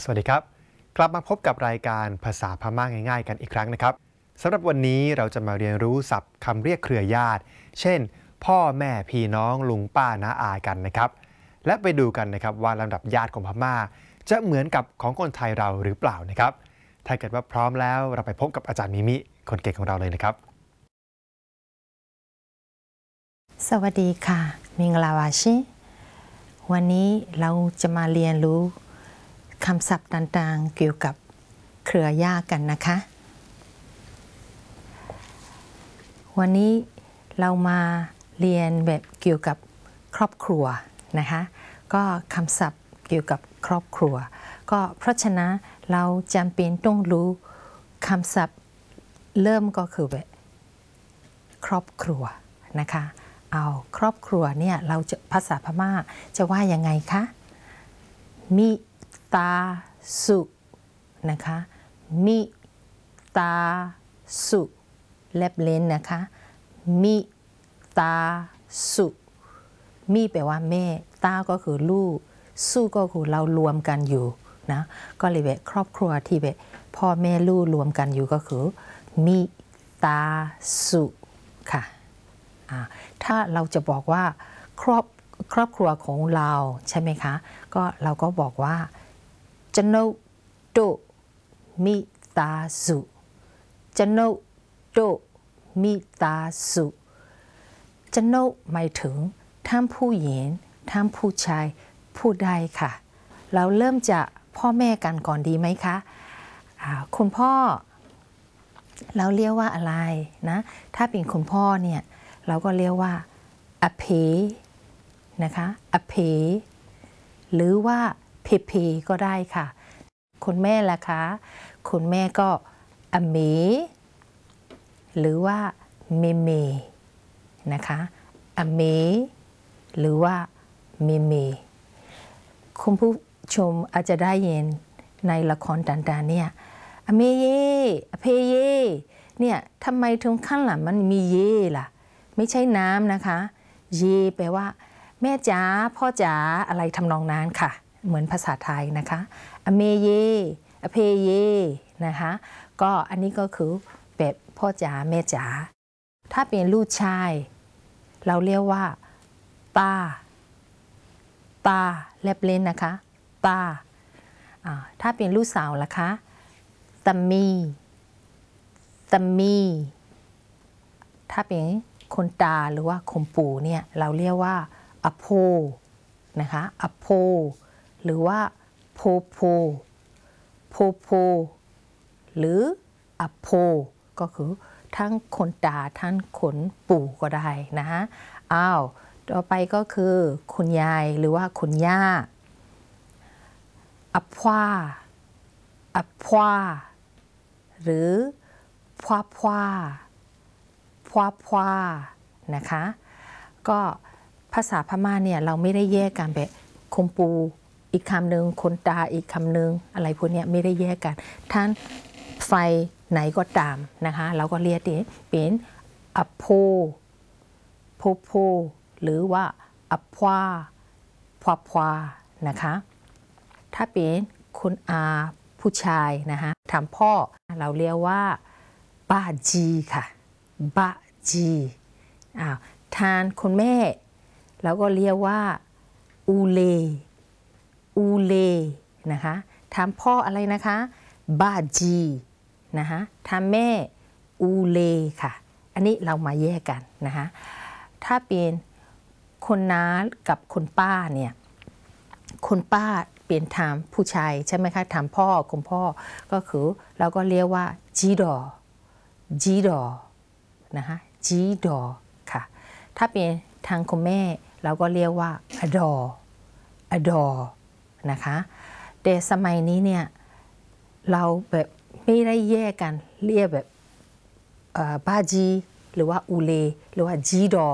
สวัสดีครับกลับมาพบกับรายการภาษาพม่าง่ายๆกันอีกครั้งนะครับสำหรับวันนี้เราจะมาเรียนรู้ศัพท์คำเรียกเครือญาติเช่นพ่อแม่พี่น้องลุงป้าน้าอากันนะครับและไปดูกันนะครับว่าลำดับญาติของพม่าจะเหมือนกับของคนไทยเราหรือเปล่านะครับถ้าเกิดว่าพร้อมแล้วเราไปพบกับอาจารย์มิมิคนเก่งของเราเลยนะครับสวัสดีค่ะมิงลาวาชิวันนี้เราจะมาเรียนรู้คำศัพท์ต่างๆเกี่ยวกับเครือญาติกันนะคะวันนี้เรามาเรียนแบบเกี่ยวกับครอบครัวนะคะก็คำศัพท์เกี่ยวกับครอบครัวก็เพราะฉะนั้นเราจำเป็นต้องรู้คำศัพท์เริ่มก็คือแบบครอบครัวนะคะเอาครอบครัวเนี่ยเราจะภาษาพม่าจะว่ายังไงคะมิตาสุนะคะมิตาสุแลบเล่นนะคะมิตาสุมิแปลว่าแม่ตาก็คือลูกสุก็คือเรารวมกันอยู่นะก็เลยแบบครอบครัวที่แบบพ่อแม่ลูกรวมกันอยู่ก็คือมิตาสุค่ะถ้าเราจะบอกว่าครอบครัวของเราใช่ไหมคะก็เราก็บอกว่าจะโนโตมิตาสุจะโนโตมิตาสุจะโนหมายถึงทั้งผู้หญิงทั้งผู้ชายพูดได้ค่ะเราเริ่มจากพ่อแม่กันก่อนดีไหมคะคุณพ่อเราเรียกว่าอะไรนะถ้าเป็นคุณพ่อเนี่ยเราก็เรียกว่าอเพนะคะอเพหรือว่าเพเพก็ได้ค่ะคุณแม่ล่ะคะคุณแม่ก็อเมหรือว่าเมเมนะคะอเมหรือว่าเมเมคุณผู้ชมอาจจะได้ยินในละครต่างๆเนี่ยอเมเยอเพเยเนี่ยทำไมถึงข้างหลังมันมีเยล่ะไม่ใช่น้ำนะคะเยแปลว่าแม่จ๋าพ่อจ๋าอะไรทำนองนั้นค่ะเหมือนภาษาไทยนะคะอเมเยอเพเยนะคะก็อันนี้ก็คือแบบพ่อจ๋าแม่จ๋าถ้าเป็นลูกชายเราเรียกว่าตาแลบเล่นนะคะตาถ้าเป็นลูกสาวล่ะคะตามีถ้าเป็นคนตาหรือว่าคนปู่เนี่ยเราเรียกว่าอโพนะคะอโพหรือว่าโพหรืออโพก็คือทั้งคนตาทั้งคนปู่ก็ได้นะฮะต่อไปก็คือคุณยายหรือว่าคุณย่าอพวาหรือพวานะคะก็ภาษาพม่าเนี่ยเราไม่ได้แยกกันแบบคนปูอีกคำหนึ่งคนตาอีกคำหนึ่งอะไรพวกนี้ไม่ได้แยกกันท่านไฟไหนก็ตามนะคะเราก็เรียกเป็นอโพหรือว่าอพวานะคะถ้าเป็นคุณอาผู้ชายนะคะถามพ่อเราเรียกว่าบ้าจีค่ะบ้าจีทานคุณแม่เราก็เรียกว่าอูเลนะคะถามพ่ออะไรนะคะบ้าจีนะคะถามแม่อูเลค่ะอันนี้เรามาแยกกันนะคะถ้าเป็นคนน้ากับคนป้าเนี่ยคนป้าเป็นถามผู้ชายใช่ไหมคะถามพ่อคุณพ่อก็คือเราก็เรียกว่าจีดอนะคะจีดอค่ะถ้าเป็นทางคุณแม่เราก็เรียกว่าอดอนะคะแต่สมัยนี้เนี่ยเราแบบไม่ได้แยกกันเรียกแบบบ้าจีหรือว่าอูเลหรือว่าจีดอ